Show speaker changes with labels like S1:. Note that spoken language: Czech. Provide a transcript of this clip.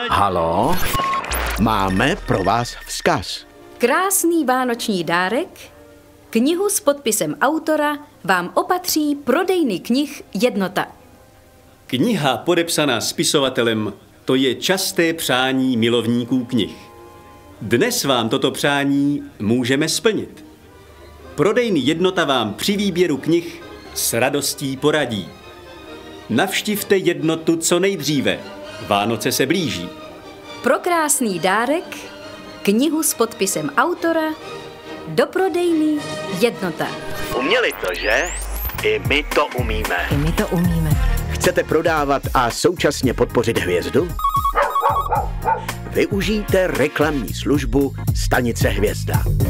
S1: Halo? Máme pro vás vzkaz.
S2: Krásný vánoční dárek, knihu s podpisem autora vám opatří prodejny knih Jednota.
S3: Kniha podepsaná spisovatelem, to je časté přání milovníků knih. Dnes vám toto přání můžeme splnit. Prodejny Jednota vám při výběru knih s radostí poradí. Navštivte Jednotu co nejdříve. Vánoce se blíží.
S2: Pro krásný dárek, knihu s podpisem autora, do prodejny Jednota.
S1: Uměli to, že? I my to umíme.
S2: I my to umíme.
S1: Chcete prodávat a současně podpořit hvězdu? Využijte reklamní službu Stanice Hvězda.